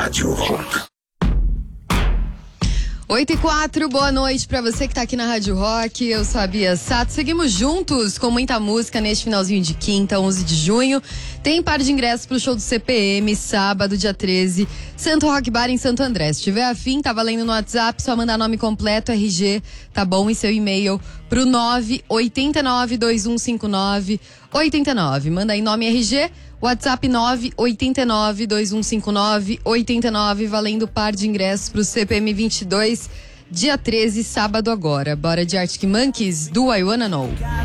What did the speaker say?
Rádio Rock. 8h04, boa noite pra você que tá aqui na Rádio Rock. Eu sou a Bia Sato. Seguimos juntos com muita música neste finalzinho de quinta, 11 de junho. Tem par de ingressos pro show do CPM, sábado, dia 13, Santo Rock Bar em Santo André. Se tiver afim, tá valendo no WhatsApp, só mandar nome completo, RG, tá bom? E seu e-mail pro 989-2159-89. Manda aí nome RG, WhatsApp 989-2159-89, valendo par de ingressos pro CPM 22, dia 13, sábado agora. Bora de Arctic Monkeys, do I Wanna Know.